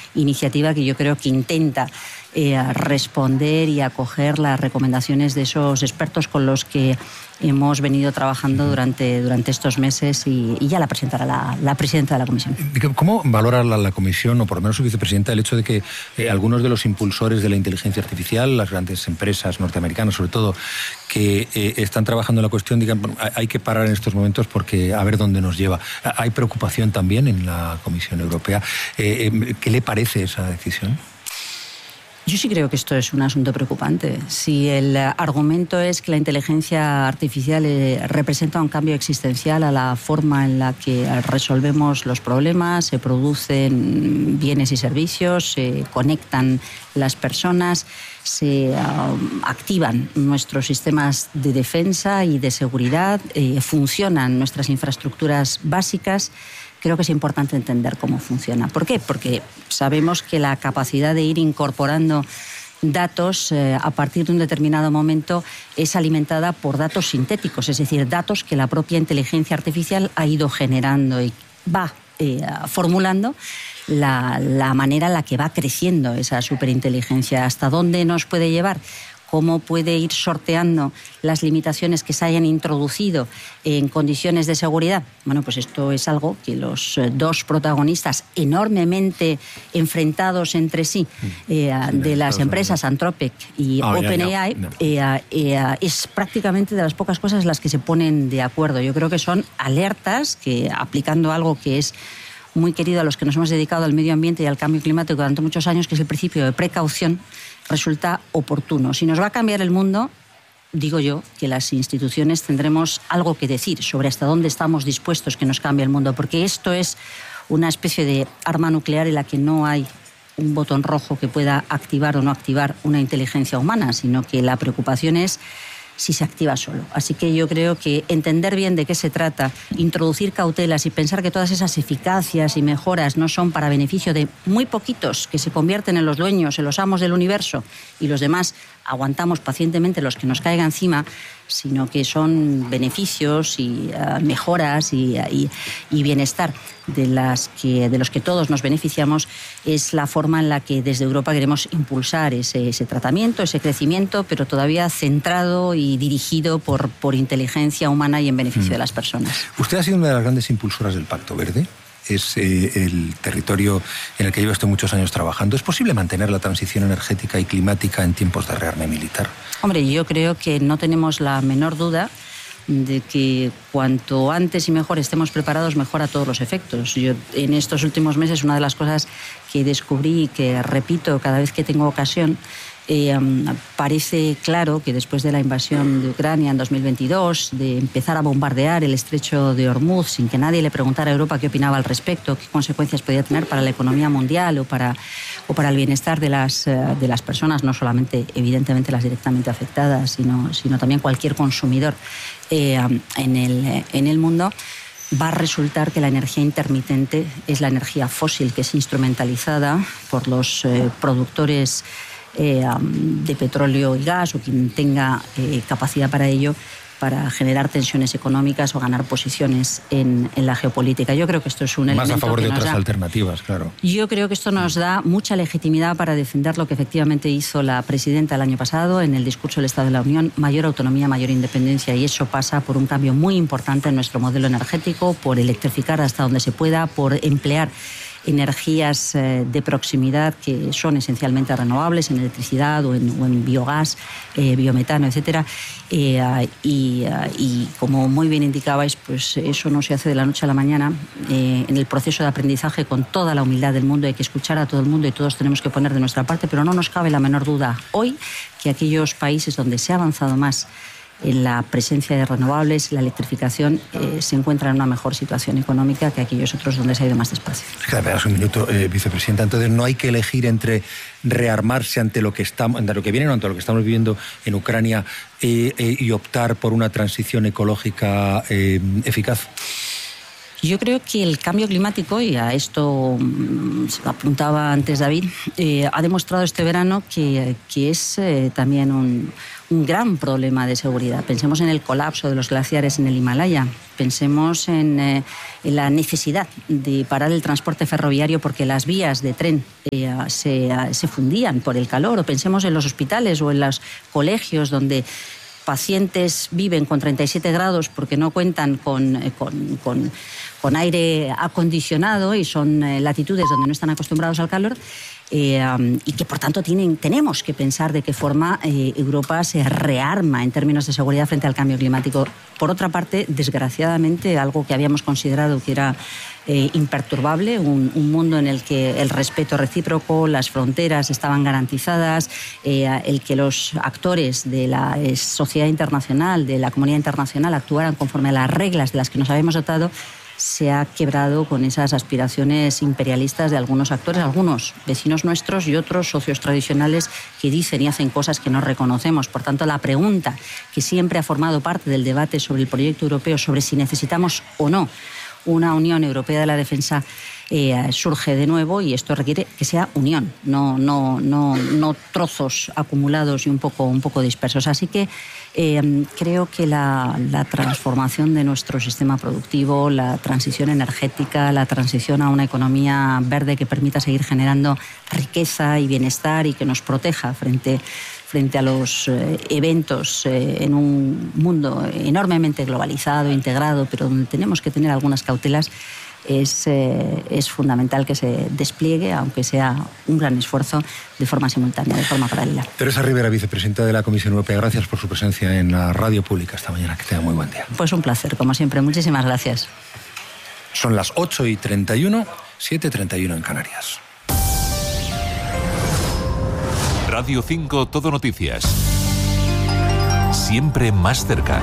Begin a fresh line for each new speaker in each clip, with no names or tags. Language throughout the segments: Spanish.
iniciativa que yo creo que intenta responder y acoger las recomendaciones de esos expertos con los que hemos venido trabajando durante estos meses y ya la presentará la presidenta de la Comisión.
¿Cómo valora la Comisión, o por lo menos su vicepresidenta, el hecho de que algunos de los impulsores de la inteligencia artificial, las grandes empresas norteamericanas sobre todo, que están trabajando en la cuestión, digan, bueno, hay que parar en estos momentos porque a ver dónde nos lleva? ¿Hay preocupación también en la Comisión Europea? ¿Qué le parece esa decisión?
Yo sí creo que esto es un asunto preocupante. Si el argumento es que la inteligencia artificial representa un cambio existencial a la forma en la que resolvemos los problemas, se producen bienes y servicios, se conectan las personas, se activan nuestros sistemas de defensa y de seguridad, funcionan nuestras infraestructuras básicas, creo que es importante entender cómo funciona. ¿Por qué? Porque sabemos que la capacidad de ir incorporando datos a partir de un determinado momento es alimentada por datos sintéticos, es decir, datos que la propia inteligencia artificial ha ido generando y va formulando la manera en la que va creciendo esa superinteligencia. ¿Hasta dónde nos puede llevar? ¿Cómo puede ir sorteando las limitaciones que se hayan introducido en condiciones de seguridad? Bueno, pues esto es algo que los dos protagonistas enormemente enfrentados entre sí de las empresas Anthropic y OpenAI es prácticamente de las pocas cosas en las que se ponen de acuerdo. Yo creo que son alertas que, aplicando algo que es muy querido a los que nos hemos dedicado al medio ambiente y al cambio climático durante muchos años, que es el principio de precaución, resulta oportuno. Si nos va a cambiar el mundo, digo yo que las instituciones tendremos algo que decir sobre hasta dónde estamos dispuestos que nos cambie el mundo, porque esto es una especie de arma nuclear en la que no hay un botón rojo que pueda activar o no activar una inteligencia humana, sino que la preocupación es si se activa solo. Así que yo creo que entender bien de qué se trata, introducir cautelas y pensar que todas esas eficacias y mejoras no son para beneficio de muy poquitos que se convierten en los dueños, en los amos del universo, y los demás aguantamos pacientemente los que nos caigan encima, sino que son beneficios y mejoras y bienestar de los que todos nos beneficiamos, es la forma en la que desde Europa queremos impulsar ese tratamiento, ese crecimiento, pero todavía centrado y dirigido por inteligencia humana y en beneficio de las personas.
Usted ha sido una de las grandes impulsoras del Pacto Verde. Es el territorio en el que lleva usted muchos años trabajando. ¿Es posible mantener la transición energética y climática en tiempos de rearme militar?
Hombre, yo creo que no tenemos la menor duda de que cuanto antes y mejor estemos preparados, mejor a todos los efectos. Yo en estos últimos meses una de las cosas que descubrí y que repito cada vez que tengo ocasión, parece claro que después de la invasión de Ucrania en 2022, de empezar a bombardear el estrecho de Hormuz sin que nadie le preguntara a Europa qué opinaba al respecto, qué consecuencias podía tener para la economía mundial o para el bienestar de las personas, no solamente evidentemente las directamente afectadas, sino también cualquier consumidor en el mundo, va a resultar que la energía intermitente es la energía fósil que es instrumentalizada por los productores de petróleo y gas o quien tenga capacidad para ello, para generar tensiones económicas o ganar posiciones en la geopolítica. Yo creo que esto es un elemento
más a favor de otras
da,
alternativas, claro.
Yo creo que esto nos da mucha legitimidad para defender lo que efectivamente hizo la presidenta el año pasado en el discurso del Estado de la Unión: mayor autonomía, mayor independencia, y eso pasa por un cambio muy importante en nuestro modelo energético, por electrificar hasta donde se pueda, por emplear energías de proximidad que son esencialmente renovables, en electricidad o en biogás, biometano, etcétera. Y como muy bien indicabais, pues eso no se hace de la noche a la mañana. En el proceso de aprendizaje, con toda la humildad del mundo, hay que escuchar a todo el mundo y todos tenemos que poner de nuestra parte, pero no nos cabe la menor duda hoy que aquellos países donde se ha avanzado más en la presencia de renovables, la electrificación, se encuentra en una mejor situación económica que aquellos otros donde se ha ido más despacio.
Espera un minuto, vicepresidenta. Entonces, no hay que elegir entre rearmarse ante lo que viene o ante lo que estamos viviendo en Ucrania y optar por una transición ecológica eficaz.
Yo creo que el cambio climático, y a esto apuntaba antes David, ha demostrado este verano que es también un gran problema de seguridad. Pensemos en el colapso de los glaciares en el Himalaya, pensemos en la necesidad de parar el transporte ferroviario porque las vías de tren se fundían por el calor, o pensemos en los hospitales o en los colegios donde pacientes viven con 37 grados porque no cuentan con aire acondicionado y son latitudes donde no están acostumbrados al calor, y que por tanto tenemos que pensar de qué forma Europa se rearma en términos de seguridad frente al cambio climático. Por otra parte, desgraciadamente, algo que habíamos considerado que era imperturbable, un mundo en el que el respeto recíproco, las fronteras estaban garantizadas, el que los actores de la sociedad internacional, de la comunidad internacional, actuaran conforme a las reglas de las que nos habíamos dotado, se ha quebrado con esas aspiraciones imperialistas de algunos actores, algunos vecinos nuestros y otros socios tradicionales que dicen y hacen cosas que no reconocemos. Por tanto, la pregunta que siempre ha formado parte del debate sobre el proyecto europeo, sobre si necesitamos o no una Unión Europea de la Defensa, surge de nuevo, y esto requiere que sea unión, no trozos acumulados y un poco dispersos. Así que creo que la transformación de nuestro sistema productivo, la transición energética, la transición a una economía verde que permita seguir generando riqueza y bienestar y que nos proteja frente a los eventos en un mundo enormemente globalizado, integrado, pero donde tenemos que tener algunas cautelas, es fundamental que se despliegue, aunque sea un gran esfuerzo, de forma simultánea, de forma paralela.
Teresa Rivera, vicepresidenta de la Comisión Europea, gracias por su presencia en la radio pública esta mañana. Que tenga muy buen día.
Pues un placer, como siempre. Muchísimas gracias.
Son las 8:31, 7:31 en Canarias.
Radio 5 Todo Noticias. Siempre más cerca.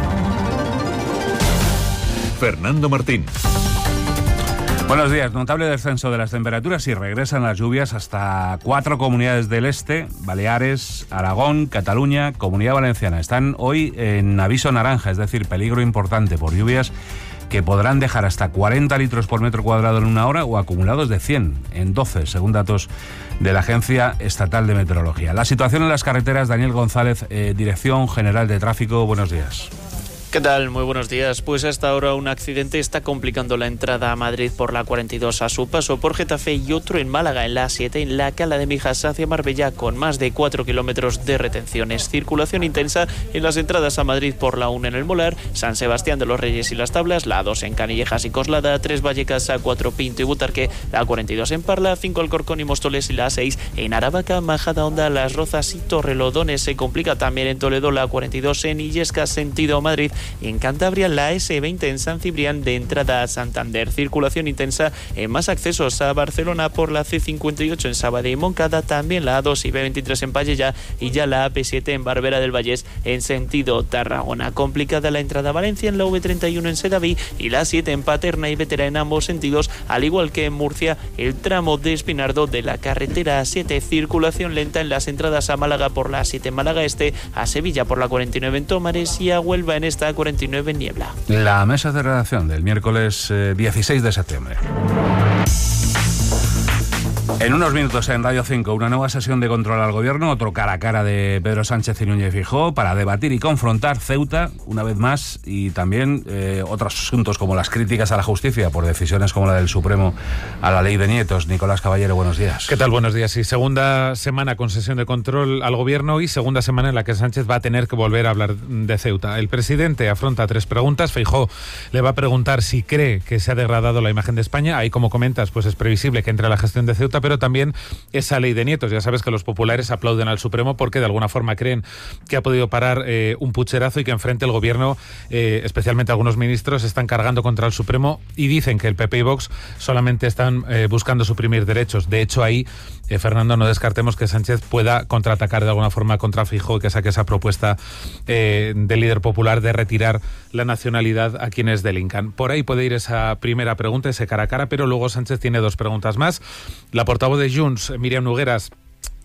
Fernando Martín.
Buenos días. Notable descenso de las temperaturas y regresan las lluvias hasta 4 comunidades del este: Baleares, Aragón, Cataluña, Comunidad Valenciana. Están hoy en aviso naranja, es decir, peligro importante por lluvias que podrán dejar hasta 40 litros por metro cuadrado en una hora o acumulados de 100 en 12, según datos de la Agencia Estatal de Meteorología. La situación en las carreteras, Daniel González, Dirección General de Tráfico, buenos días.
¿Qué tal? Muy buenos días. Pues hasta ahora un accidente está complicando la entrada a Madrid por la 42 a su paso por Getafe, y otro en Málaga en la A7 en la Cala de Mijas hacia Marbella, con más de 4 kilómetros de retenciones. Circulación intensa en las entradas a Madrid por la 1 en el Molar, San Sebastián de los Reyes y Las Tablas, la 2 en Canillejas y Coslada, 3 Vallecas, A4 Pinto y Butarque, la 42 en Parla, 5 Alcorcón y Móstoles y la 6 en Aravaca, Majadahonda, Las Rozas y Torrelodones. Se complica también en Toledo la 42 en Illescas sentido Madrid. En Cantabria, la S20 en San Cibrián de entrada a Santander. Circulación intensa en más accesos a Barcelona por la C58 en Sabadell y Moncada, también la A2 y B23 en Pallejà, y ya la AP7 en Barbera del Vallés en sentido Tarragona. Complicada la entrada a Valencia en la V31 en Sedaví y la 7 en Paterna y Vetera en ambos sentidos, al igual que en Murcia el tramo de Espinardo de la carretera A7. Circulación lenta en las entradas a Málaga por la 7 en Málaga Este, a Sevilla por la 49 en Tómares y a Huelva en esta 49 en Niebla.
La mesa de redacción del miércoles 16 de septiembre. En unos minutos en Radio 5, una nueva sesión de control al gobierno, otro cara a cara de Pedro Sánchez y Núñez Feijóo para debatir y confrontar Ceuta una vez más, y también otros asuntos como las críticas a la justicia por decisiones como la del Supremo a la ley de nietos. Nicolás Caballero, buenos días.
¿Qué tal? Buenos días. Y segunda semana con sesión de control al gobierno y segunda semana en la que Sánchez va a tener que volver a hablar de Ceuta. El presidente afronta 3 preguntas. Feijóo le va a preguntar si cree que se ha degradado la imagen de España. Ahí, como comentas, pues es previsible que entre a la gestión de Ceuta, pero también esa ley de nietos. Ya sabes que los populares aplauden al Supremo porque de alguna forma creen que ha podido parar un pucherazo y que enfrente el gobierno, especialmente algunos ministros, están cargando contra el Supremo y dicen que el PP y Vox solamente están buscando suprimir derechos. De hecho, ahí, Fernando, no descartemos que Sánchez pueda contraatacar de alguna forma contra Feijóo y que saque esa propuesta del líder popular de retirar la nacionalidad a quienes delincan. Por ahí puede ir esa primera pregunta, ese cara a cara, pero luego Sánchez tiene 2 preguntas más. La portavoz de Junts, Míriam Nogueras,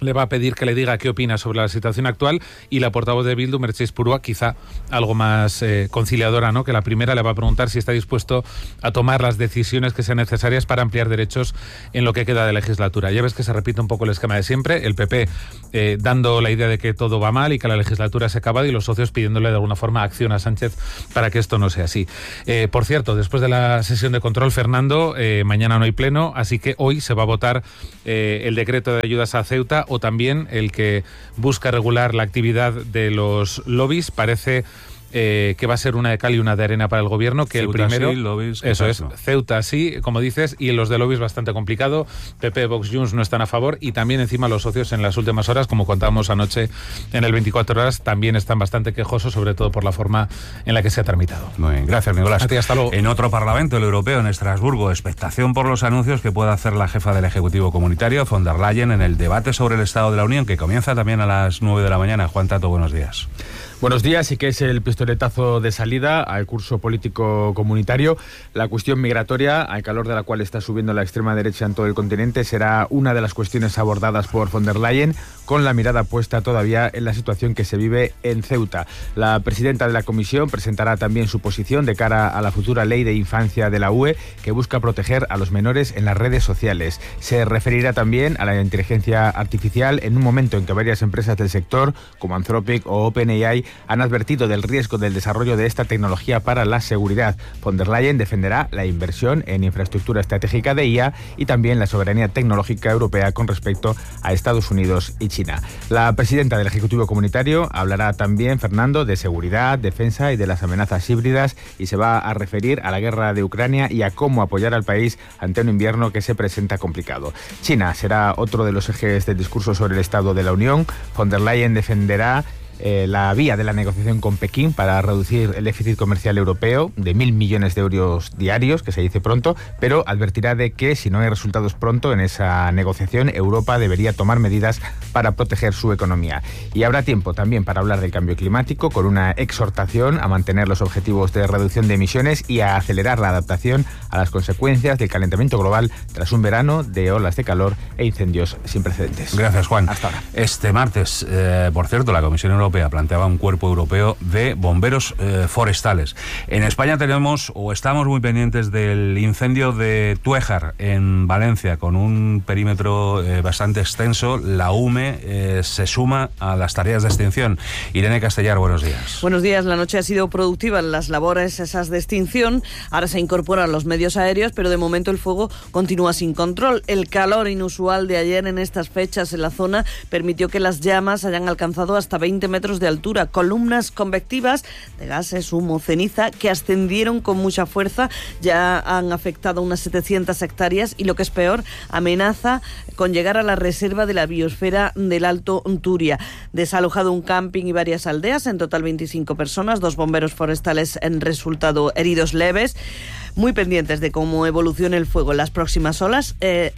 le va a pedir que le diga qué opina sobre la situación actual, y la portavoz de Bildu, Mercedes Purua, quizá algo más conciliadora, ¿no?, que la primera, le va a preguntar si está dispuesto a tomar las decisiones que sean necesarias para ampliar derechos en lo que queda de legislatura. Ya ves que se repite un poco el esquema de siempre, el PP dando la idea de que todo va mal y que la legislatura se ha acabado, y los socios pidiéndole de alguna forma acción a Sánchez para que esto no sea así. Por cierto, después de la sesión de control, Fernando, mañana no hay pleno, así que hoy se va a votar el decreto de ayudas a Ceuta, o también el que busca regular la actividad de los lobbies. Parece que va a ser una de cal y una de arena para el gobierno, que Ceuta el primero... Sí, lobbies, eso es, Ceuta sí, como dices, y los de lobbies bastante complicado. PP, Vox, Junts no están a favor, y también encima los socios en las últimas horas, como contábamos anoche en el 24 horas, también están bastante quejosos, sobre todo por la forma en la que se ha tramitado.
Muy bien, gracias, Nicolás.
A ti, hasta luego.
En otro Parlamento, el europeo, en Estrasburgo, expectación por los anuncios que pueda hacer la jefa del Ejecutivo Comunitario, von der Leyen, en el debate sobre el Estado de la Unión, que comienza también a las 9 de la mañana. Juan Tato, buenos días.
Buenos días, y que es el pistoletazo de salida al curso político comunitario. La cuestión migratoria, al calor de la cual está subiendo la extrema derecha en todo el continente, será una de las cuestiones abordadas por von der Leyen, con la mirada puesta todavía en la situación que se vive en Ceuta. La presidenta de la Comisión presentará también su posición de cara a la futura ley de infancia de la UE, que busca proteger a los menores en las redes sociales. Se referirá también a la inteligencia artificial en un momento en que varias empresas del sector, como Anthropic o OpenAI, han advertido del riesgo del desarrollo de esta tecnología para la seguridad. Von der Leyen defenderá la inversión en infraestructura estratégica de IA y también la soberanía tecnológica europea con respecto a Estados Unidos y China. La presidenta del Ejecutivo Comunitario hablará también, Fernando, de seguridad, defensa y de las amenazas híbridas, y se va a referir a la guerra de Ucrania y a cómo apoyar al país ante un invierno que se presenta complicado. China será otro de los ejes del discurso sobre el Estado de la Unión. Von der Leyen defenderá la vía de la negociación con Pekín para reducir el déficit comercial europeo de 1.000 millones de euros diarios, que se dice pronto, pero advertirá de que si no hay resultados pronto en esa negociación, Europa debería tomar medidas para proteger su economía. Y habrá tiempo también para hablar del cambio climático, con una exhortación a mantener los objetivos de reducción de emisiones y a acelerar la adaptación a las consecuencias del calentamiento global tras un verano de olas de calor e incendios sin precedentes.
Gracias, Juan.
Hasta ahora.
Este martes, por cierto, la Comisión Europea planteaba un cuerpo europeo de bomberos forestales. En España estamos muy pendientes del incendio de Tuéjar, en Valencia, con un perímetro bastante extenso. La UME se suma a las tareas de extinción. Irene Castellar, buenos días.
Buenos días. La noche ha sido productiva en las labores esas de extinción. Ahora se incorporan los medios aéreos, pero de momento el fuego continúa sin control. El calor inusual de ayer en estas fechas en la zona permitió que las llamas hayan alcanzado hasta 20 metros de altura, columnas convectivas de gases, humo, ceniza, que ascendieron con mucha fuerza. Ya han afectado unas 700 hectáreas y, lo que es peor, amenaza con llegar a la reserva de la biosfera del Alto Turia. Desalojado un camping y varias aldeas, en total 25 personas, 2 bomberos forestales han resultado heridos leves. Muy pendientes de cómo evolucione el fuego en las próximas horas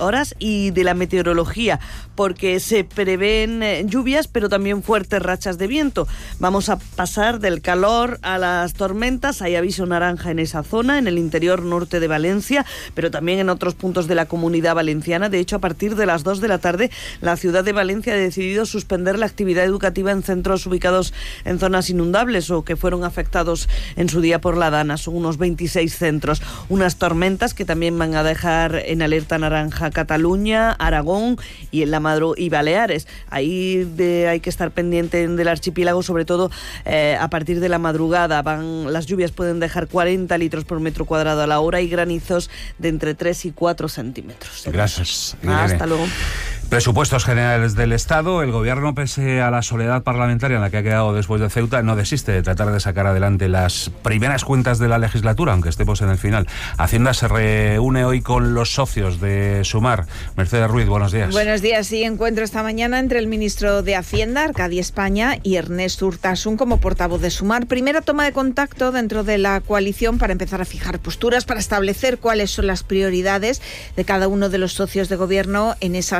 y de la meteorología, porque se prevén lluvias, pero también fuertes rachas de viento. Vamos a pasar del calor a las tormentas. Hay aviso naranja en esa zona, en el interior norte de Valencia, pero también en otros puntos de la Comunidad Valenciana. De hecho, a partir de las 2 de la tarde, la ciudad de Valencia ha decidido suspender la actividad educativa en centros ubicados en zonas inundables o que fueron afectados en su día por la Dana. Son unos 26 centros. Unas tormentas que también van a dejar en alerta naranja Cataluña, Aragón y en y Baleares. Ahí hay que estar pendiente del archipiélago, sobre todo a partir de la madrugada. Las lluvias pueden dejar 40 litros por metro cuadrado a la hora y granizos de entre 3 y 4 centímetros.
Gracias.
Hasta luego.
Presupuestos generales del Estado. El Gobierno, pese a la soledad parlamentaria en la que ha quedado después de Ceuta, no desiste de tratar de sacar adelante las primeras cuentas de la legislatura, aunque estemos en el final. Hacienda se reúne hoy con los socios de Sumar. Mercedes Ruiz, buenos días.
Buenos días. Sí, encuentro esta mañana entre el ministro de Hacienda, Arcadi España, y Ernest Urtasun como portavoz de Sumar. Primera toma de contacto dentro de la coalición para empezar a fijar posturas, para establecer cuáles son las prioridades de cada uno de los socios de Gobierno en esas futuras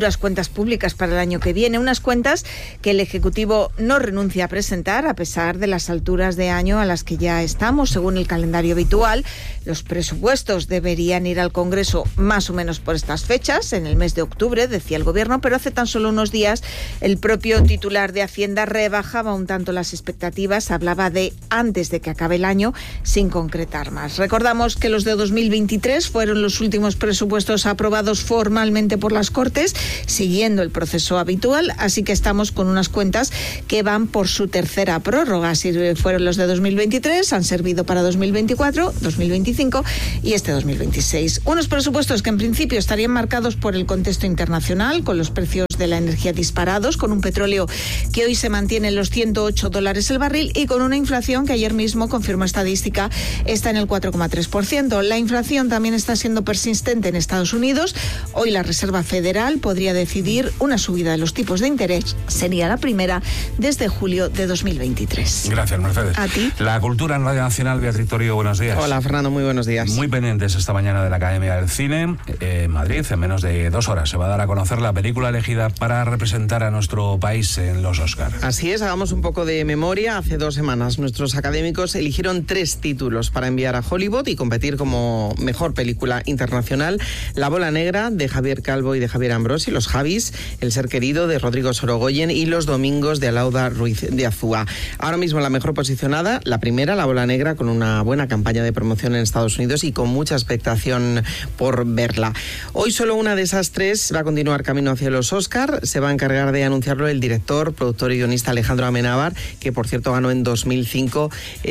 futuras cuentas públicas para el año que viene. Unas cuentas que el Ejecutivo no renuncia a presentar a pesar de las alturas de año a las que ya estamos. Según el calendario habitual, los presupuestos deberían ir al Congreso más o menos por estas fechas, en el mes de octubre, decía el Gobierno, pero hace tan solo unos días el propio titular de Hacienda rebajaba un tanto las expectativas, hablaba de antes de que acabe el año, sin concretar más. Recordamos que los de 2023 fueron los últimos presupuestos aprobados formalmente por las Cortes, siguiendo el proceso habitual, así que estamos con unas cuentas que van por su tercera prórroga. Si fueron los de 2023, han servido para 2024, 2025 y este 2026. Unos presupuestos que en principio estarían marcados por el contexto internacional, con los precios de la energía disparados, con un petróleo que hoy se mantiene en los $108 el barril y con una inflación que ayer mismo, confirmó estadística, está en el 4,3%. La inflación también está siendo persistente en Estados Unidos. Hoy la Reserva Federal podría decidir una subida de los tipos de interés. Sería la primera desde julio de 2023.
Gracias, Mercedes.
A ti.
La cultura en Radio Nacional, Beatriz Torío, buenos días.
Hola, Fernando, muy buenos días.
Muy pendientes esta mañana de la Academia del Cine. En Madrid, en menos de 2 horas, se va a dar a conocer la película elegida para representar a nuestro país en los Oscar.
Así es, hagamos un poco de memoria. Hace 2 semanas nuestros académicos eligieron 3 títulos para enviar a Hollywood y competir como mejor película internacional: La bola negra, de Javier Calvo y de Javier Ambrosi; Los Javis, El ser querido, de Rodrigo Sorogoyen; y Los domingos, de Alauda Ruiz de Azúa. Ahora mismo la mejor posicionada, la primera, La bola negra, con una buena campaña de promoción en Estados Unidos y con mucha expectación por verla. Hoy solo una de esas 3 va a continuar camino hacia los Oscar. Se va a encargar de anunciarlo el director, productor y guionista Alejandro Amenábar, que por cierto ganó en 2005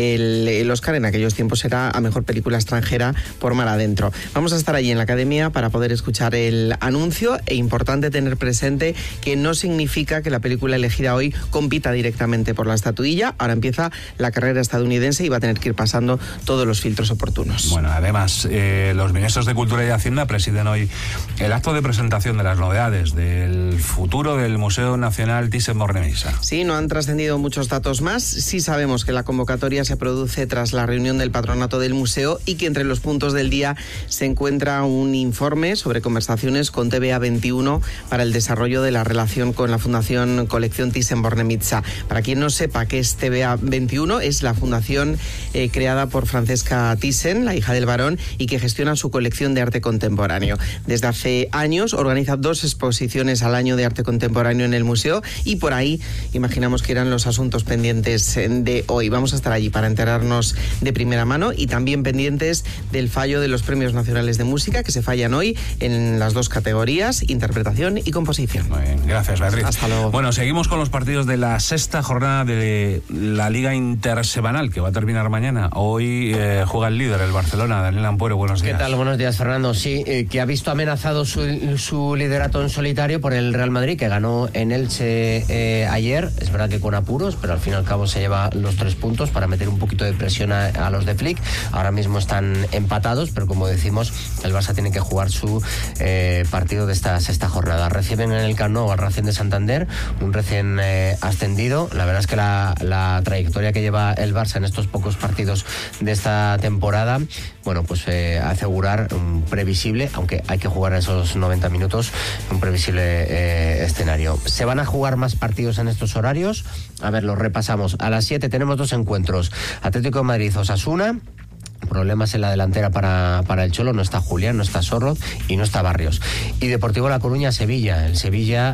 el Oscar. En aquellos tiempos era a mejor película extranjera por Mar Adentro. Vamos a estar allí en la Academia para poder escuchar el anuncio, e importante tener presente que no significa que la película elegida hoy compita directamente por la estatuilla. Ahora empieza la carrera estadounidense y va a tener que ir pasando todos los filtros oportunos.
Bueno, además, los ministros de Cultura y de Hacienda presiden hoy el acto de presentación de las novedades del futuro del Museo Nacional Thyssen-Bornemisza.
Sí, no han trascendido muchos datos más. Sí sabemos que la convocatoria se produce tras la reunión del patronato del museo y que entre los puntos del día se encuentra un informe sobre conversaciones con TVA 21 para el desarrollo de la relación con la Fundación Colección Thyssen-Bornemisza. Para quien no sepa qué es TVA 21, es la fundación creada por Francesca Thyssen, la hija del barón, y que gestiona su colección de arte contemporáneo. Desde hace años organiza 2 exposiciones al año de arte contemporáneo en el museo, y por ahí imaginamos que eran los asuntos pendientes de hoy. Vamos a estar allí para enterarnos de primera mano y también pendientes del fallo de los Premios Nacionales de Música, que se fallan hoy en las 2 categorías, interpretación y composición.
Muy bien, gracias, Beatriz.
Hasta luego.
Bueno, seguimos con los partidos de la 6ª jornada de la Liga Intersemanal, que va a terminar mañana. Hoy juega el líder, el Barcelona. Daniel Ampuero, buenos días.
¿Qué tal? Buenos días, Fernando. Sí, que ha visto amenazado su liderato en solitario por el Real Madrid, que ganó en Elche ayer. Es verdad que con apuros, pero al fin y al cabo se lleva los 3 puntos para meter un poquito de presión a los de Flick. Ahora mismo están empatados, pero como decimos, el Barça tiene que jugar su partido de esta 6ª jornada. Reciben en el Camp Nou al Racing de Santander, un recién ascendido. La verdad es que la trayectoria que lleva el Barça en estos pocos partidos de esta temporada, bueno, pues asegurar un previsible, aunque hay que jugar esos 90 minutos, un previsible escenario. Se van a jugar más partidos en estos horarios. A ver, los repasamos. A las 7 tenemos 2 encuentros. Atlético de Madrid, Osasuna. Problemas en la delantera para el Cholo. No está Julián, no está Sorroz y no está Barrios. Y Deportivo La Coruña, Sevilla. El Sevilla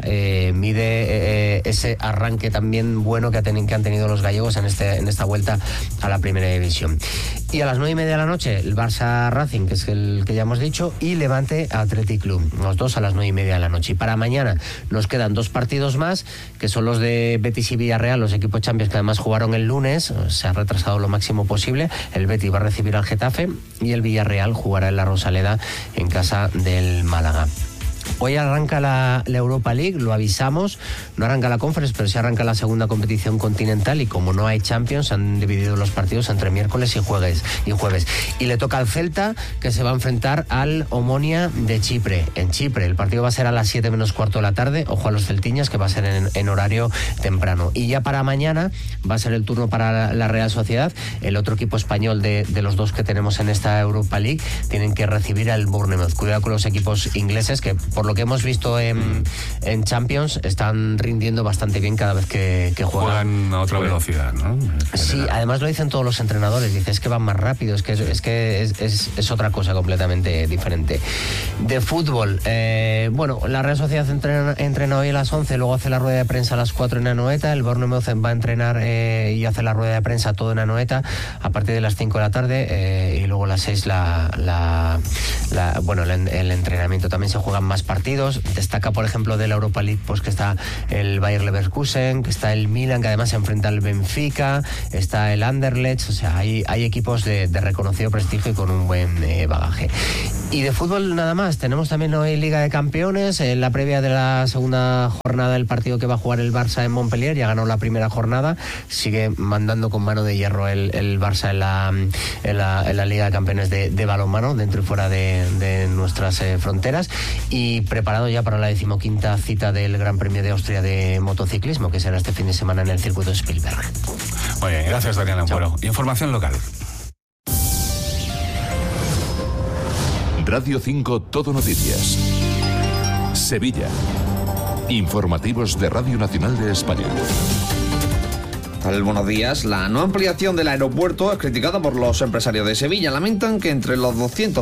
mide ese arranque también bueno que han tenido los gallegos en esta vuelta a la primera división. Y a las 9:30 de la noche, el Barça Racing, que es el que ya hemos dicho, y Levante Athletic Club. Los 2 a las 9:30 de la noche. Y para mañana nos quedan 2 partidos más, que son los de Betis y Villarreal, los equipos Champions que además jugaron el lunes. Se ha retrasado lo máximo posible. El Betis va a recibir al Getafe y el Villarreal jugará en la Rosaleda en casa del Málaga. Hoy arranca la Europa League, lo avisamos, no arranca la Conference, pero sí arranca la segunda competición continental, y como no hay Champions, se han dividido los partidos entre miércoles y jueves. Y le toca al Celta, que se va a enfrentar al Omonia de Chipre. En Chipre, el partido va a ser a las 7 menos cuarto de la tarde, ojo a los celtiñas, que va a ser en horario temprano. Y ya para mañana va a ser el turno para la Real Sociedad, el otro equipo español de los 2 que tenemos en esta Europa League. Tienen que recibir al Bournemouth. Cuidado con los equipos ingleses, que por lo que hemos visto en en Champions están rindiendo bastante bien cada vez que juegan
a otra velocidad, ¿no?
Sí, además lo dicen todos los entrenadores, dice, es que van más rápido, es que es otra cosa completamente diferente. De fútbol, bueno, la Real Sociedad entrena hoy a las 11, luego hace la rueda de prensa a las 4 en Anoeta, el Bournemouth va a entrenar y hace la rueda de prensa todo en Anoeta a partir de las 5 de la tarde y luego a las 6 el entrenamiento. También se juegan más partidos, destaca por ejemplo de la Europa League pues que está el Bayer Leverkusen, que está el Milan, que además se enfrenta al Benfica, está el Anderlecht, o sea, hay equipos de reconocido prestigio y con un buen bagaje. Y de fútbol nada más, tenemos también hoy Liga de Campeones, en la previa de la segunda jornada del partido que va a jugar el Barça en Montpellier, ya ganó la primera jornada, sigue mandando con mano de hierro el Barça en la Liga de Campeones de balonmano, dentro y fuera de nuestras fronteras, y preparado ya para la 15ª cita del Gran Premio de Austria de motociclismo, que será este fin de semana en el circuito de Spielberg.
Muy bien, gracias Daniel Ampuero. Información local.
Radio 5 Todo Noticias. Sevilla. Informativos de Radio Nacional de España.
Buenos días. La no ampliación del aeropuerto es criticada por los empresarios de Sevilla. Lamentan que entre los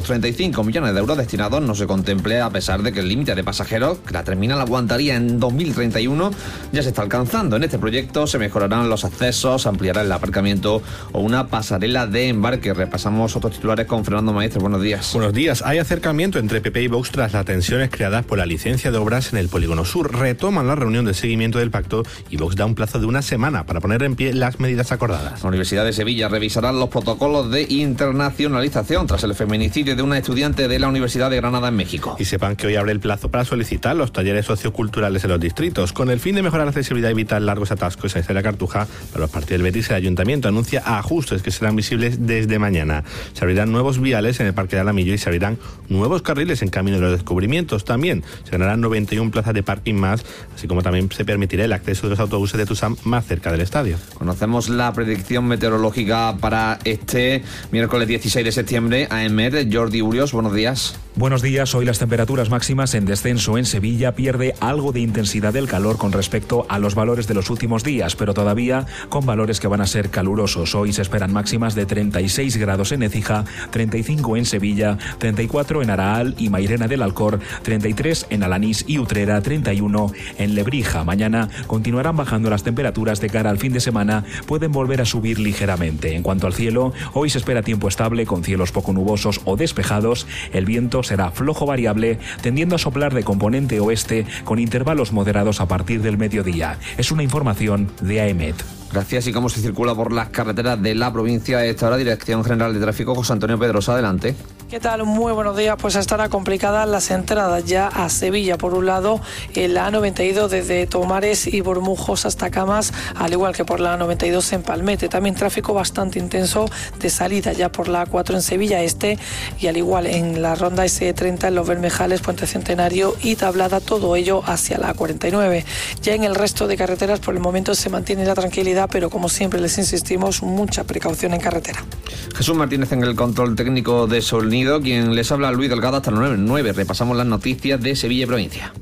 235 millones de euros destinados no se contemple, a pesar de que el límite de pasajeros que la terminal aguantaría en 2031 ya se está alcanzando. En este proyecto se mejorarán los accesos, ampliará el aparcamiento o una pasarela de embarque. Repasamos otros titulares con Fernando Maestre. Buenos días.
Buenos días. Hay acercamiento entre PP y Vox tras las tensiones creadas por la licencia de obras en el Polígono Sur. Retoman la reunión de seguimiento del pacto y Vox da un plazo de una semana para poner en pie las medidas acordadas.
La Universidad de Sevilla revisará los protocolos de internacionalización tras el feminicidio de una estudiante de la Universidad de Granada en México.
Y sepan que hoy abre el plazo para solicitar los talleres socioculturales en los distritos. Con el fin de mejorar la accesibilidad y evitar largos atascos en la Cartuja, para los partidos del Betis, el Ayuntamiento anuncia ajustes que serán visibles desde mañana. Se abrirán nuevos viales en el Parque de Alamillo y se abrirán nuevos carriles en Camino de los Descubrimientos. También se ganarán 91 plazas de parking más, así como también se permitirá el acceso de los autobuses de Tusam más cerca del estadio.
Conocemos la predicción meteorológica para este miércoles 16 de septiembre. AEMET, Jordi Urios, buenos días.
Buenos días. Hoy las temperaturas máximas en descenso en Sevilla. Pierde algo de intensidad del calor con respecto a los valores de los últimos días, pero todavía con valores que van a ser calurosos. Hoy se esperan máximas de 36 grados en Écija, 35 en Sevilla, 34 en Araal y Mairena del Alcor, 33 en Alanís y Utrera, 31 en Lebrija. Mañana continuarán bajando las temperaturas de cara al fin de semana, pueden volver a subir ligeramente. En cuanto al cielo, hoy se espera tiempo estable con cielos poco nubosos o despejados. El viento será flojo variable, tendiendo a soplar de componente oeste con intervalos moderados a partir del mediodía. Es una información de AEMET.
Gracias. ¿Y cómo se circula por las carreteras de la provincia a esta hora? Dirección General de Tráfico, José Antonio Pedrosa, adelante.
¿Qué tal? Muy buenos días. Pues estarán complicadas las entradas ya a Sevilla. Por un lado, en la A92 desde Tomares y Bormujos hasta Camas, al igual que por la A92 en Palmete. También tráfico bastante intenso de salida ya por la A4 en Sevilla Este y al igual en la ronda S30 en Los Bermejales, Puente Centenario y Tablada, todo ello hacia la A49. Ya en el resto de carreteras por el momento se mantiene la tranquilidad, pero como siempre les insistimos, mucha precaución en carretera.
Jesús Martínez en el control técnico de sonido. Quien les habla, Luis Delgado, hasta las 9. Repasamos las noticias de Sevilla y provincia.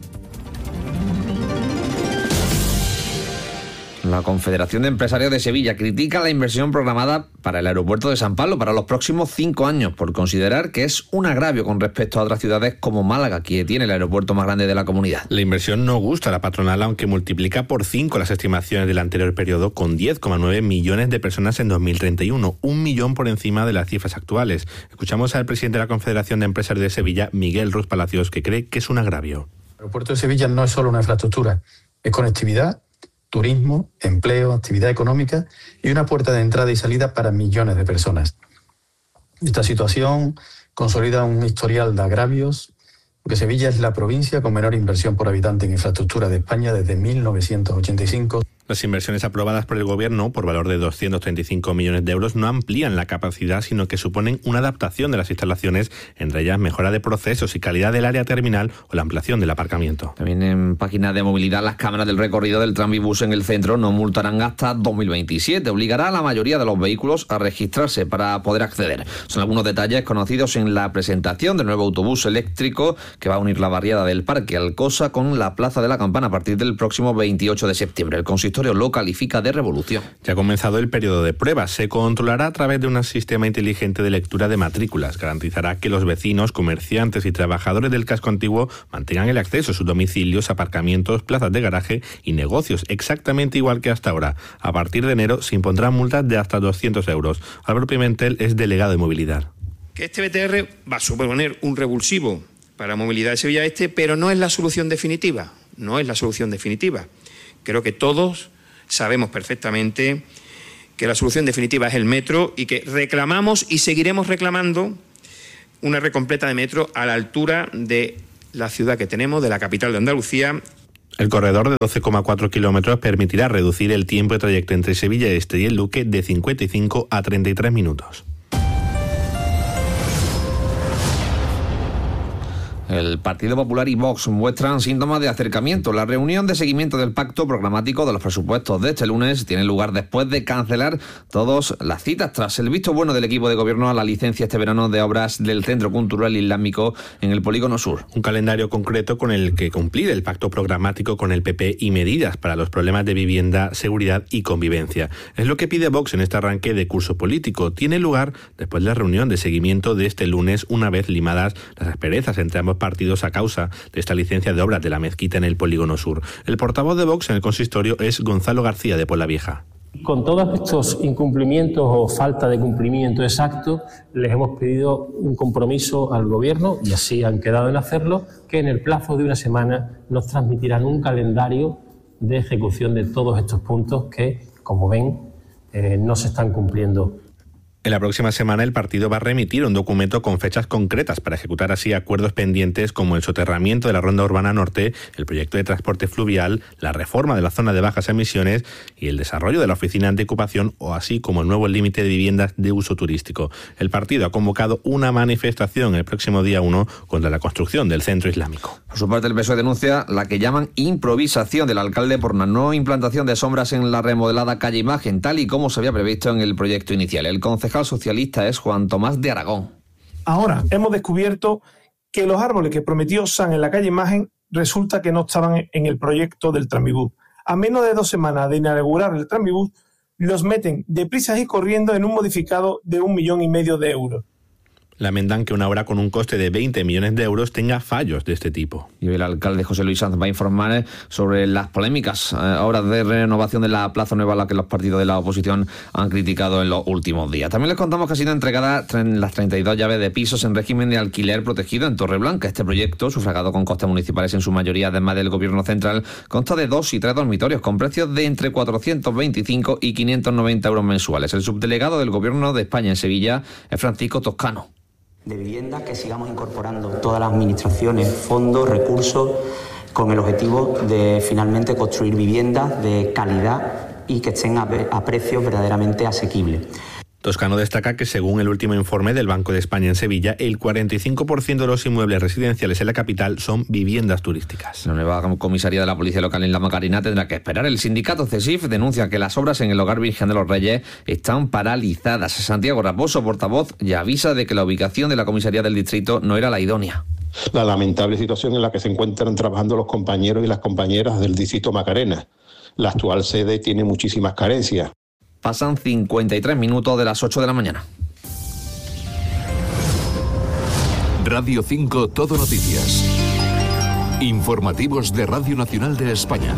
La Confederación de Empresarios de Sevilla critica la inversión programada para el aeropuerto de San Pablo para los próximos 5 años por considerar que es un agravio con respecto a otras ciudades como Málaga, que tiene el aeropuerto más grande de la comunidad.
La inversión no gusta a la patronal, aunque multiplica por 5 las estimaciones del anterior periodo, con 10,9 millones de personas en 2031, 1 millón por encima de las cifras actuales. Escuchamos al presidente de la Confederación de Empresarios de Sevilla, Miguel Ruz Palacios, que cree que es un agravio.
El aeropuerto de Sevilla no es solo una infraestructura, es conectividad, turismo, empleo, actividad económica y una puerta de entrada y salida para millones de personas. Esta situación consolida un historial de agravios, porque Sevilla es la provincia con menor inversión por habitante en infraestructura de España desde 1985.
Las inversiones aprobadas por el Gobierno, por valor de 235 millones de euros, no amplían la capacidad, sino que suponen una adaptación de las instalaciones, entre ellas mejora de procesos y calidad del área terminal o la ampliación del aparcamiento.
También en página de movilidad, las cámaras del recorrido del tranvibús en el centro no multarán hasta 2027. Obligará a la mayoría de los vehículos a registrarse para poder acceder. Son algunos detalles conocidos en la presentación del nuevo autobús eléctrico que va a unir la barriada del Parque Alcosa con la Plaza de la Campana a partir del próximo 28 de septiembre. El consistorio lo califica de revolución.
Ya ha comenzado el periodo de pruebas. Se controlará a través de un sistema inteligente de lectura de matrículas. Garantizará que los vecinos, comerciantes y trabajadores del casco antiguo mantengan el acceso a sus domicilios, aparcamientos, plazas de garaje y negocios, exactamente igual que hasta ahora. A partir de enero se impondrán multas de hasta 200 euros. Álvaro Pimentel es delegado de movilidad.
Que este BTR va a suponer un revulsivo para la movilidad de Sevilla Este, pero no es la solución definitiva. No es la solución definitiva. Creo que todos sabemos perfectamente que la solución definitiva es el metro y que reclamamos y seguiremos reclamando una red completa de metro a la altura de la ciudad que tenemos, de la capital de Andalucía.
El corredor de 12,4 kilómetros permitirá reducir el tiempo de trayecto entre Sevilla Este y el Luque de 55 a 33 minutos.
El Partido Popular y Vox muestran síntomas de acercamiento. La reunión de seguimiento del pacto programático de los presupuestos de este lunes tiene lugar después de cancelar todas las citas tras el visto bueno del equipo de gobierno a la licencia este verano de obras del Centro Cultural Islámico en el Polígono Sur.
Un calendario concreto con el que cumplir el pacto programático con el PP y medidas para los problemas de vivienda, seguridad y convivencia. Es lo que pide Vox en este arranque de curso político. Tiene lugar después de la reunión de seguimiento de este lunes, una vez limadas las asperezas entre ambos partidos a causa de esta licencia de obras de la mezquita en el Polígono Sur. El portavoz de Vox en el consistorio es Gonzalo García de Pueblavieja.
Con todos estos incumplimientos o falta de cumplimiento exacto, les hemos pedido un compromiso al Gobierno, y así han quedado en hacerlo, que en el plazo de una semana nos transmitirán un calendario de ejecución de todos estos puntos que, como ven, no se están cumpliendo.
En la próxima semana el partido va a remitir un documento con fechas concretas para ejecutar así acuerdos pendientes como el soterramiento de la Ronda Urbana Norte, el proyecto de transporte fluvial, la reforma de la zona de bajas emisiones y el desarrollo de la oficina antiocupación, o así como el nuevo límite de viviendas de uso turístico. El partido ha convocado una manifestación el próximo día 1 contra la construcción del Centro Islámico.
Por su parte, el PSOE denuncia la que llaman improvisación del alcalde por la no implantación de sombras en la remodelada calle Imagen, tal y como se había previsto en el proyecto inicial. El concejal socialista es Juan Tomás de Aragón.
Ahora hemos descubierto que los árboles que prometió San en la calle Imagen resulta que no estaban en el proyecto del tranvibús. A menos de 2 semanas de inaugurar el tranvibús, los meten deprisa y corriendo en un modificado de 1,5 millones de euros.
Lamentan que una obra con un coste de 20 millones de euros tenga fallos de este tipo.
Y hoy el alcalde José Luis Sanz va a informar sobre las polémicas obras de renovación de la Plaza Nueva, a la que los partidos de la oposición han criticado en los últimos días. También les contamos que ha sido entregada las 32 llaves de pisos en régimen de alquiler protegido en Torreblanca. Este proyecto, sufragado con costes municipales en su mayoría, además del Gobierno central, consta de 2 y 3 dormitorios con precios de entre 425 y 590 euros mensuales. El subdelegado del Gobierno de España en Sevilla es Francisco Toscano.
De vivienda, que sigamos incorporando todas las administraciones, fondos, recursos, con el objetivo de finalmente construir viviendas de calidad y que estén a precios verdaderamente asequibles.
Toscano destaca que, según el último informe del Banco de España en Sevilla, el 45% de los inmuebles residenciales en la capital son viviendas turísticas.
La nueva comisaría de la Policía Local en La Macarena tendrá que esperar. El sindicato CESIF denuncia que las obras en el Hogar Virgen de los Reyes están paralizadas. Santiago Raposo, portavoz, ya avisa de que la ubicación de la comisaría del distrito no era la idónea.
La lamentable situación en la que se encuentran trabajando los compañeros y las compañeras del distrito Macarena. La actual sede tiene muchísimas carencias.
Pasan 53 minutos de las 8 de la mañana.
Radio 5 Todo Noticias. Informativos de Radio Nacional de España.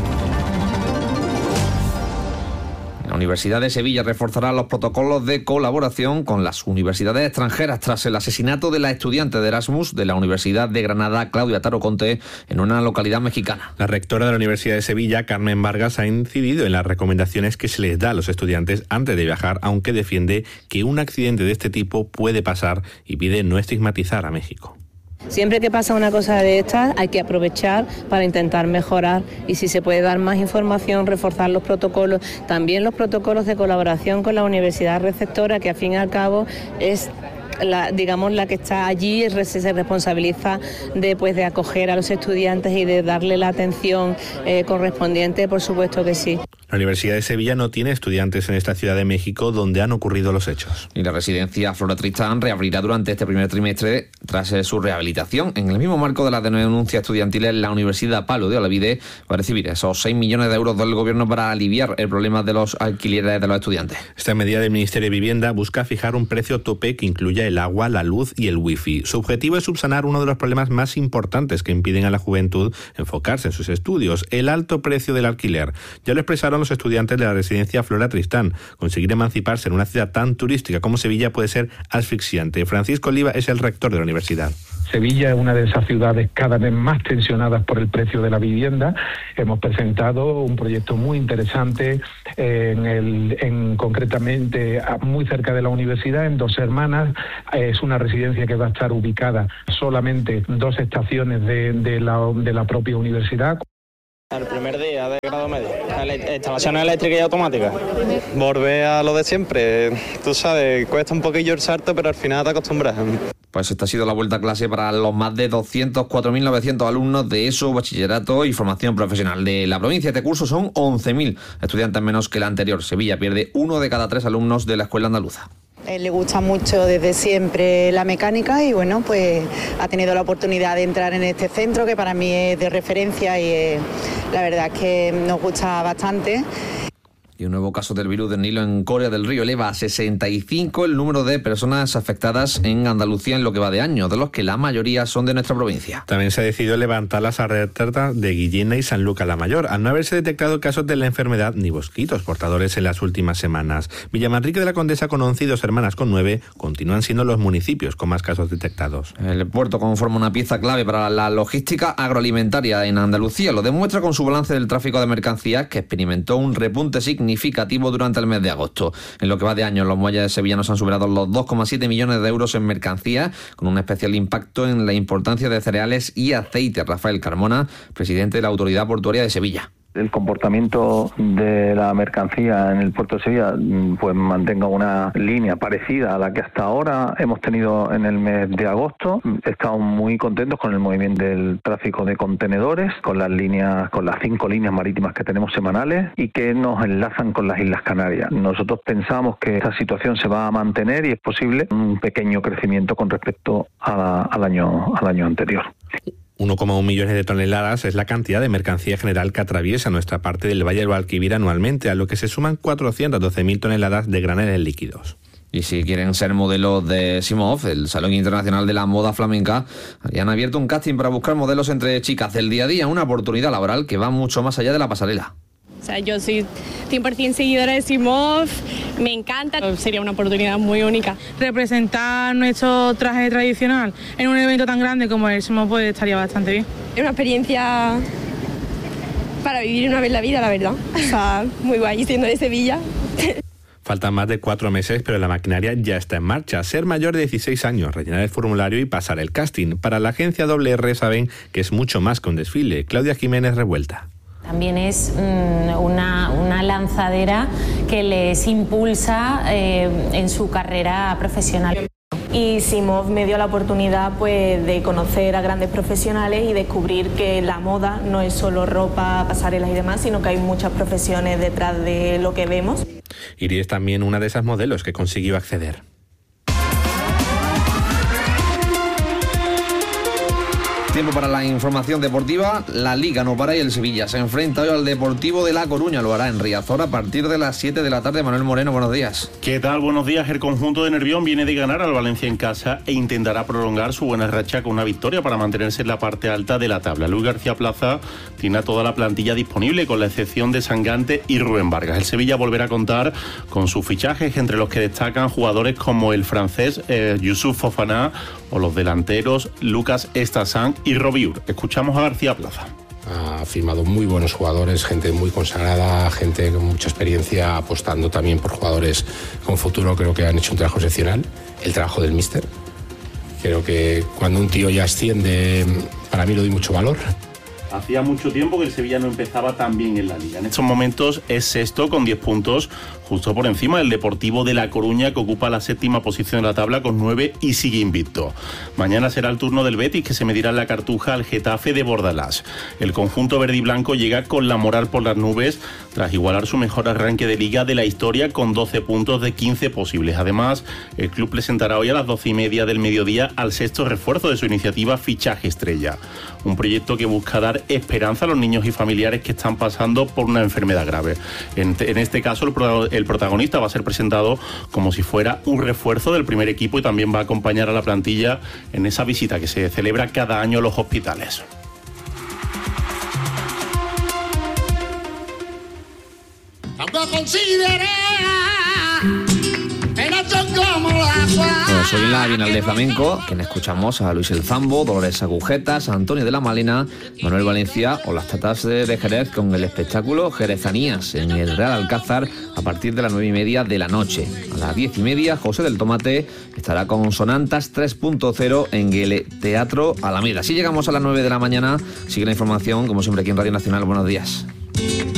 La Universidad de Sevilla reforzará los protocolos de colaboración con las universidades extranjeras tras el asesinato de la estudiante de Erasmus de la Universidad de Granada, Claudia Taro Conte, en una localidad mexicana.
La rectora de la Universidad de Sevilla, Carmen Vargas, ha incidido en las recomendaciones que se les da a los estudiantes antes de viajar, aunque defiende que un accidente de este tipo puede pasar y pide no estigmatizar a México.
Siempre que pasa una cosa de estas hay que aprovechar para intentar mejorar y si se puede dar más información, reforzar los protocolos, también los protocolos de colaboración con la universidad receptora, que al fin y al cabo es la que está allí, se responsabiliza de acoger a los estudiantes y de darle la atención correspondiente, por supuesto que sí.
La Universidad de Sevilla no tiene estudiantes en esta Ciudad de México donde han ocurrido los hechos.
Y la residencia Flora Tristán reabrirá durante este primer trimestre tras su rehabilitación. En el mismo marco de las denuncias estudiantiles, la Universidad Pablo de Olavide va a recibir esos 6 millones de euros del Gobierno para aliviar el problema de los alquileres de los estudiantes.
Esta medida del Ministerio de Vivienda busca fijar un precio tope que incluya el agua, la luz y el wifi. Su objetivo es subsanar uno de los problemas más importantes que impiden a la juventud enfocarse en sus estudios, el alto precio del alquiler. Ya lo expresaron los estudiantes de la residencia Flora Tristán. Conseguir emanciparse en una ciudad tan turística como Sevilla puede ser asfixiante. Francisco Oliva es el rector de la universidad.
Sevilla es una de esas ciudades cada vez más tensionadas por el precio de la vivienda. Hemos presentado un proyecto muy interesante concretamente muy cerca de la universidad, en Dos Hermanas. Es una residencia que va a estar ubicada solamente 2 estaciones de la propia universidad.
El primer día de grado medio, instalaciones eléctricas y automáticas. Volver a lo de siempre, tú sabes, cuesta un poquillo el salto, pero al final te acostumbras.
Pues esta ha sido la vuelta a clase para los más de 204.900 alumnos de ESO, bachillerato y formación profesional de la provincia. Este curso son 11.000 estudiantes menos que el anterior. Sevilla pierde 1 de cada 3 alumnos de la escuela andaluza.
Le gusta mucho desde siempre la mecánica y bueno, pues ha tenido la oportunidad de entrar en este centro que para mí es de referencia y la verdad es que nos gusta bastante.
Y un nuevo caso del virus del Nilo en Coria del Río eleva a 65 el número de personas afectadas en Andalucía en lo que va de año, de los que la mayoría son de nuestra provincia.
También se ha decidido levantar las alertas de Guillena y Sanlúcar la Mayor, al no haberse detectado casos de la enfermedad ni mosquitos portadores en las últimas semanas. Villamanrique de la Condesa con 11 y Dos Hermanas con 9 continúan siendo los municipios con más casos detectados.
El puerto conforma una pieza clave para la logística agroalimentaria en Andalucía. Lo demuestra con su balance del tráfico de mercancías, que experimentó un repunte significativo durante el mes de agosto. En lo que va de año, los muelles sevillanos han superado los 2,7 millones de euros en mercancías, con un especial impacto en la importancia de cereales y aceite. Rafael Carmona, presidente de la Autoridad Portuaria de Sevilla.
El comportamiento de la mercancía en el puerto de Sevilla pues mantenga una línea parecida a la que hasta ahora hemos tenido en el mes de agosto. Estamos muy contentos con el movimiento del tráfico de contenedores, con las 5 líneas marítimas que tenemos semanales y que nos enlazan con las Islas Canarias. Nosotros pensamos que esta situación se va a mantener y es posible un pequeño crecimiento con respecto al año anterior.
1,1 millones de toneladas es la cantidad de mercancía general que atraviesa nuestra parte del Valle del Guadalquivir anualmente, a lo que se suman 412.000 toneladas de graneles líquidos.
Y si quieren ser modelos de Simov, el Salón Internacional de la Moda Flamenca, han abierto un casting para buscar modelos entre chicas del día a día, una oportunidad laboral que va mucho más allá de la pasarela.
O sea, yo soy 100% seguidora de Simov, me encanta, sería una oportunidad muy única.
Representar nuestro traje tradicional en un evento tan grande como el Simov pues estaría bastante bien.
Es una experiencia para vivir una vez la vida, la verdad. O sea, muy guay, siendo de Sevilla.
Faltan más de 4 meses, pero la maquinaria ya está en marcha. Ser mayor de 16 años, rellenar el formulario y pasar el casting. Para la agencia WR saben que es mucho más que un desfile. Claudia Jiménez Revuelta.
También es una lanzadera que les impulsa en su carrera profesional.
Y Simov me dio la oportunidad pues, de conocer a grandes profesionales y descubrir que la moda no es solo ropa, pasarelas y demás, sino que hay muchas profesiones detrás de lo que vemos.
Iris es también una de esas modelos que consiguió acceder.
Tiempo para la información deportiva. La Liga no para y el Sevilla se enfrenta hoy al Deportivo de La Coruña. Lo hará en Riazor a partir de las 7 de la tarde. Manuel Moreno, buenos días.
¿Qué tal? Buenos días. El conjunto de Nervión viene de ganar al Valencia en casa e intentará prolongar su buena racha con una victoria para mantenerse en la parte alta de la tabla. Luis García Plaza tiene a toda la plantilla disponible, con la excepción de Sangante y Rubén Vargas. El Sevilla volverá a contar con sus fichajes, entre los que destacan jugadores como el francés Youssouf Fofana o los delanteros Lucas Estasán y Robiur. Escuchamos a García Plaza.
Ha firmado muy buenos jugadores, gente muy consagrada, gente con mucha experiencia, apostando también por jugadores con futuro. Creo que han hecho un trabajo excepcional. El trabajo del míster, Creo que cuando un tío ya asciende, para mí le doy mucho valor.
Hacía mucho tiempo que el Sevilla no empezaba tan bien en la Liga. En estos momentos es sexto con 10 puntos, justo por encima del Deportivo de La Coruña, que ocupa la séptima posición de la tabla con 9 y sigue invicto. Mañana será el turno del Betis, que se medirá en la Cartuja al Getafe de Bordalás. El conjunto verde y blanco llega con la moral por las nubes tras igualar su mejor arranque de Liga de la historia con 12 puntos de 15 posibles. Además, el club presentará hoy a las 12:30 del mediodía al sexto refuerzo de su iniciativa Fichaje Estrella. Un proyecto que busca dar esperanza a los niños y familiares que están pasando por una enfermedad grave. En este caso, el protagonista va a ser presentado como si fuera un refuerzo del primer equipo y también va a acompañar a la plantilla en esa visita que se celebra cada año a los hospitales.
Pues hoy en la Bienal de Flamenco, quien escuchamos a Luis el Zambo, Dolores Agujetas, Antonio de la Malena, Manuel Valencia o las tatas de Jerez con el espectáculo Jerezanías en el Real Alcázar a partir de las 9:30 de la noche. A las 10:30, José del Tomate estará con Sonantas 3.0 en el Teatro Alameda. Así llegamos a las 9 de la mañana. Sigue la información, como siempre, aquí en Radio Nacional. Buenos días.